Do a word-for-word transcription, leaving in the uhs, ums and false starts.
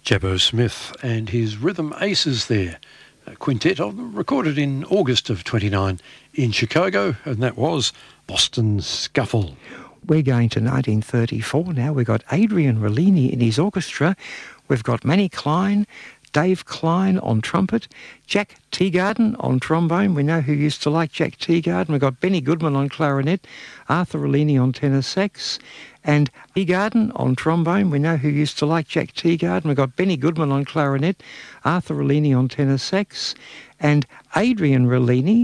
Jabbo Smith and his Rhythm Aces there. A quintet of them, recorded in August of twenty-nine in Chicago, and that was Boston Scuffle. We're going to nineteen thirty-four now. We've got Adrian Rollini in his orchestra. We've got Manny Klein, Dave Klein on trumpet, Jack Teagarden on trombone. We know who used to like Jack Teagarden. We've got Benny Goodman on clarinet, Arthur Rollini on tenor sax, and Teagarden on trombone. We know who used to like Jack Teagarden. We've got Benny Goodman on clarinet, Arthur Rollini on tenor sax, and Adrian Rollini